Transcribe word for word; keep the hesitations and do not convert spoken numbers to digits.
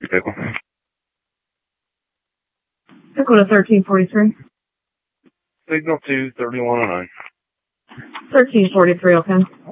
vehicle. Dakota thirteen forty-three. Signal to thirty-one oh nine. thirteen forty-three, okay.